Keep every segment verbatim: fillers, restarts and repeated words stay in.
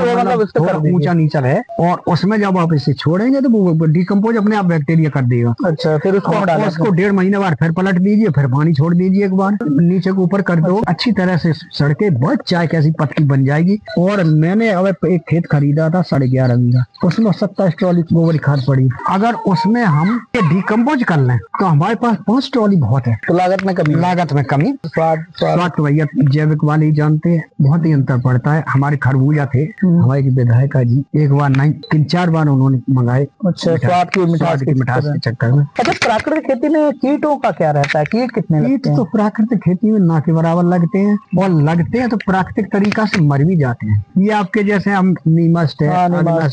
मतलब थोड़ा ऊंचा नीचा है, और उसमें जब आप इसे छोड़ेंगे तो वो डिकम्पोज अपने आप बैक्टीरिया कर देगा। अच्छा, फिर उसको उसको डेढ़ महीने बाद फिर पलट दीजिए, फिर पानी छोड़ दीजिए, एक बार नीचे के ऊपर कर दो, अच्छी तरह से सड़के बहुत चाय कैसी पत्ती बन जाएगी। और मैंने अब एक खेत खरीदा था साढ़े ग्यारह बीघा, उसमें सत्ताईस ट्रॉली गोबर खाद पड़ी। अगर उसमें हम डिकम्पोज कर लें तो हमारे पास पांच ट्रॉली बहुत है। तो लागत में कमी, लागत में कमी, स्वाद स्वाद तो भैया जैविक वाले ही जानते हैं, बहुत ही अंतर पड़ता है। हमारे खरबूजा थे, हमारे विधायक जी एक बार नहीं तीन चार बार उन्होंने मंगाए। अच्छा, स्वाद की मिठास की मिठास के चक्कर में। अच्छा, प्राकृतिक खेती में कीटों का क्या रहता है? कीट कितने कीट तो प्राकृतिक खेती में ना के बराबर लगते हैं, और लगते हैं तो प्राकृतिक तरीका से मर भी जाते हैं। ये आपके जैसे हम नीमस्ट है,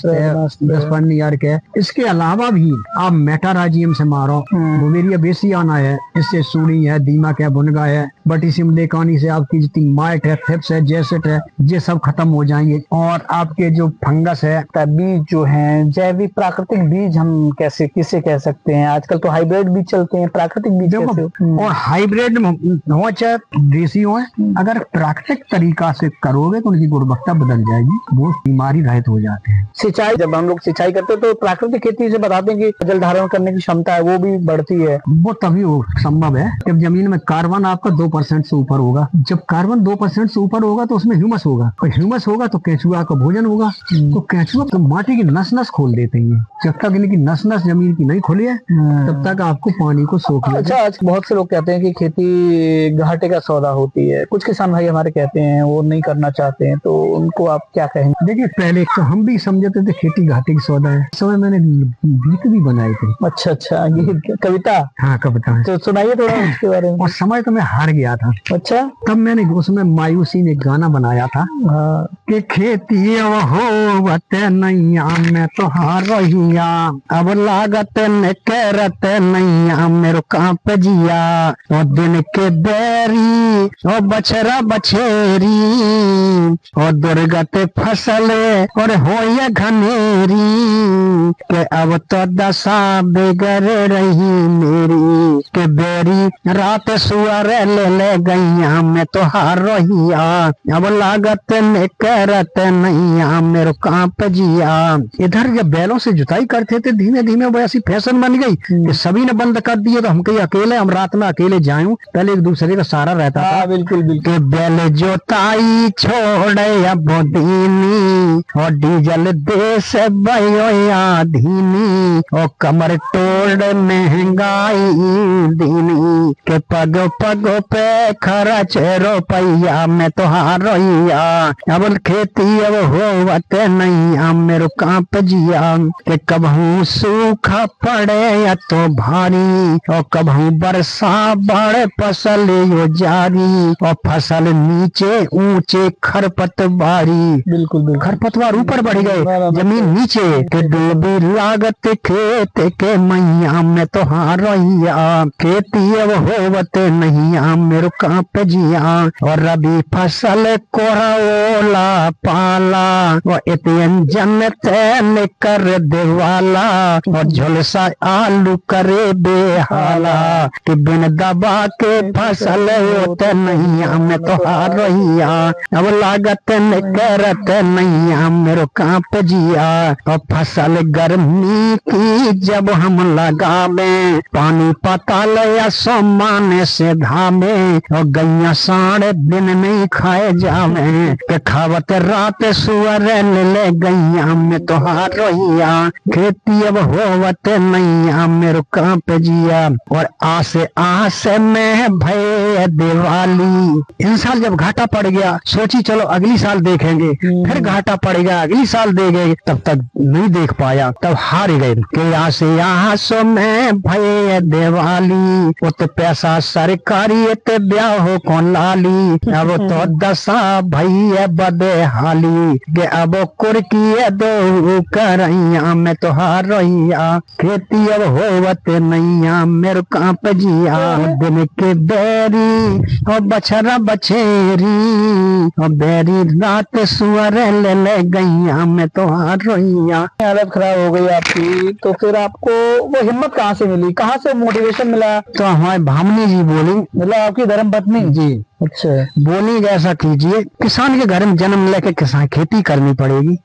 दसपन्नी अर्क है, इसके अलावा भी आप मेटाराजियम से मारो, बुवेरिया बेसियाना है, इससे सूड़ी है, दीमक है, बुनगा है, बटीसिम लेकानी से आपकी जितनी माइट है, थिप्स है, जेसिट है, ये सब खत्म हो जाएंगे। और आपके जो फंगस है, बीज जो है जैविक प्राकृतिक बीज हम कैसे किसे कह सकते हैं? आजकल तो हाइब्रिड बीज चलते हैं, प्राकृतिक बीज कैसे? और हाइब्रिड हो चाहे देसी हो, अगर प्राकृतिक तरीका से करोगे तो उनकी गुणवत्ता बदल जाएगी, वो बीमारी रहित हो जाते हैं। सिंचाई, जब हम लोग सिंचाई करते हैं तो प्राकृतिक खेती से बताते हैं कि जल धारण करने की क्षमता है वो भी बढ़ती है। वो तभी संभव है जब जमीन में कार्बन आपका दो परसेंट से ऊपर होगा। जब कार्बन दो परसेंट से ऊपर होगा तो उसमें ह्यूमस होगा, और ह्यूमस होगा तो केंचुआ का भोजन होगा। तो केंचुआ तो माटी की नस नस खोल देते हैं। जब तक इनकी नस नस जमीन की नहीं खोली है तब तक आपको पानी को सोख लेगा। अच्छा, आज बहुत से लोग कहते हैं कि खेती घाटे का सौदा होती है, कुछ किसान भाई हमारे कहते हैं वो नहीं करना चाहते हैं, तो उनको आप क्या कहेंगे? देखिए, पहले तो हम भी समझते थे खेती घाटे की सौदा है, समय मैंने गीत भी बनाए थे। अच्छा अच्छा, ये कविता? हाँ, कविता। तो सुनाइए थोड़ा उसके बारे में। और समय तो मैं हार गया था। अच्छा, तब मैंने उसमें मायूसी में गाना बनाया था कि खेती होवत नैया में तो हार रहिया, अब लागत न करत नैया मेरो कांप जिया, और दिन के बैरी और बछरा बछेरी, और दुर्गत फसल और होय घनेरी, के अब तो दशा बिगड़ रही मेरी, के बेरी रात सुअर ले ले गैया में तो हार रहिया, अब लागत न करत नैया मेरो कांप जिया। इधर जब बैलों से जुताई करते थे धीमे धीमे वो ऐसी फैशन बन गई कि सभी ने बंद कर दिए, तो हम कहीं अकेले, हम रात में अकेले जाऊं, पहले एक दूसरे का सहारा रहता था। बिल्कुल बिल्कुल। बैल जोताई छोड़े अब दीनी, और डीजल देश बयोया धीनी, और कमर तोड़ महंगाई दीनी, के पग पग पे खर्च रुपया में तो हार रहिया, अब खेती अब होवत नैया मेरो कांप जिया, के कबहू सूखा पड़े या तो भारी, और कबहू बरसा बड़े फसल यो जारी, और फसल नीचे ऊंचे खरपतवारी। बिल्कुल बिल्कुल, खरपतवार ऊपर बढ़ गए, जमीन नीचे, के डूबी लागत खेत के मैया में तो हार रहिया, खेती अब होवत नैया मेरो कांप जिया, और रबी फसल कोरा ओला पाला, वो इतन जन तैन कर देवाला, और झुलसा आलू करे बेहाला, कि बिन दबा के फसल होत नैया में तो हार रहिया, अब लागत न करत नैया मेरो कांप जिया, और फसल गर्मी की जब हम लगावे, पानी पताल या सोमाने से धामे, और गैया साढ़े दिन नहीं खाए जावे, के खावत रात सुअर ले ले गैया में तो हार रहिया, खेती अब होवत नैया मेरो कांप जिया, और आसे आसे में भय दिवाली। इन साल जब घाटा पड़ गया सोची चलो अगली साल देखेंगे, फिर घाटा पड़ेगा अगली साल देंगे, तब तक नहीं देख पाया, तब हार गए। के आसे आसो में भय दिवाली, उत पैसा सरकारी ते ब्याह हो कौन लाली, अब तो दशा भई बदे हाली, के अब कुर्की दो करैया में तो हार रहिया, खेती अब होवत नैया मेरो कांप जिया, दिन के बैरी और बछरा बछेरी, और बैरी रात सुअर ले ले गैया में तो हार रहिया। हालत खराब हो गई आपकी, तो फिर आपको वो हिम्मत कहाँ से मिली, कहाँ से मोटिवेशन मिला? तो हमारे भामनी जी बोली, मतलब आपकी धर्मपत्नी जी। अच्छा, बोली ऐसा कीजिए, किसान के घर में जन्म लेके किसान खेती करनी पड़ेगी,